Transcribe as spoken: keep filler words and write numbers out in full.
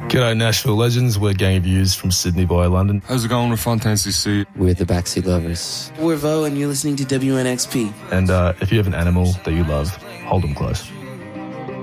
G'day, Nashville legends. We're Gang of Views from Sydney via London. How's it going with Fontaine-C C? We're the Backseat Lovers. We're Vo, and you're listening to W N X P. And uh, if you have an animal that you love, hold them close.